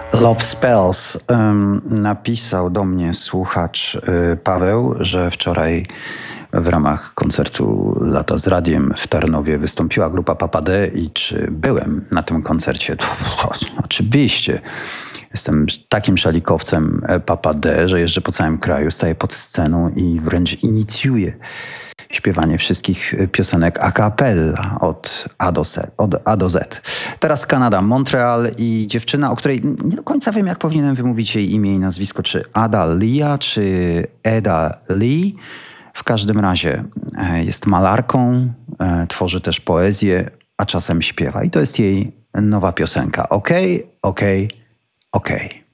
Love Spells. Napisał do mnie słuchacz Paweł, że wczoraj w ramach koncertu Lata z Radiem w Tarnowie wystąpiła grupa Papa D i czy byłem na tym koncercie? Oczywiście. Jestem takim szalikowcem Papa D, że jeżdżę po całym kraju, staję pod sceną i wręcz inicjuję śpiewanie wszystkich piosenek a cappella od A do Z. Teraz Kanada, Montreal i dziewczyna, o której nie do końca wiem, jak powinienem wymówić jej imię i nazwisko, czy Ada Lia, czy Eda Lee. W każdym razie jest malarką, tworzy też poezję, a czasem śpiewa. I to jest jej nowa piosenka. Okej, okej, okej.